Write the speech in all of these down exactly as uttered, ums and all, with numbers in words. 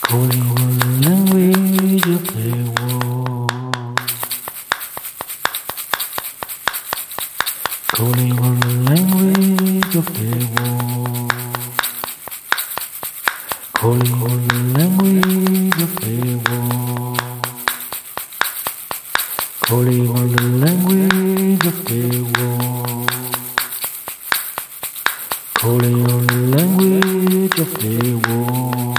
Calling on the language of the world. Calling on the language of the world. Calling on the language of the world. Calling on the language of the world. Calling on the language of the world.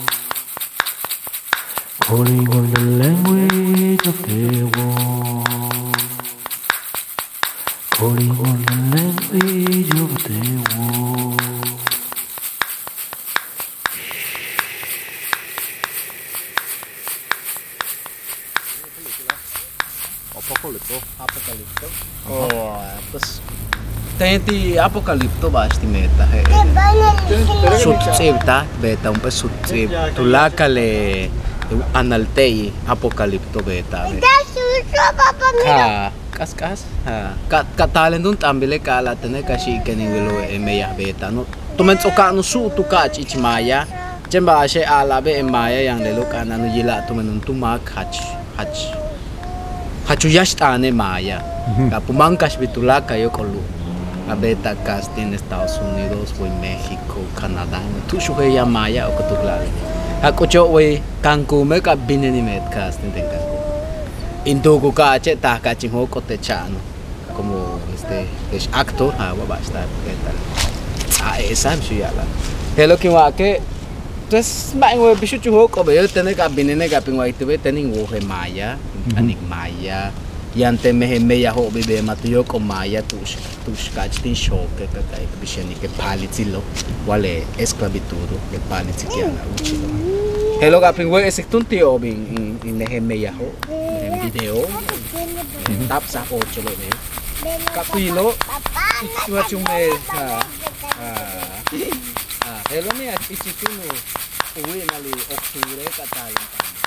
Calling on the language of the world. Calling on the language of the world. Apokalipto, apokalipto. Oh, pues tenti apokalipto basti meta he. Sutsivta beta un pe sutziv. Tulakale analtei apokalipto beta. Ha, kas kas. Ha, kat katalendun tambile kala tene kashi keningelo e meya beta no. Tumen tsoka no su tu kach ichmaya. Jemba ashe alabe e maya yang lelo kana no yila tumen tumak hach hach. Hachuyashtane maya. Kapumangkas bitulaka yo kolu. Abeta cast en Estados Unidos, voy México, Canadá. Tu shuhe ya maya o kutuglali. Hakucho we Cancún me ka bineni met cast en Cancún. Intuku ka ache ta ka chinho kote chano. Como este es actor, ha wa basta qué tal. Ah, esa mshuyala. Hello que wa que Terus mak ngwe bisu chuho ko be tene ka binene ka pingwa itu be tene ngwe maya, anik maya. Yang teme meya ho be be matuyo ko maya tus tus kachtin show ke ka kai bishani ke palitilo wale esclavitudo ke palitikiana uchilo. Hello ka pingwa esektun tio bin in in meya ho en video. Tap sa ocho lo be. Kapilo ichwa chume ha. Ah. Hello ni ichituno uwi nali octubre ka tayo.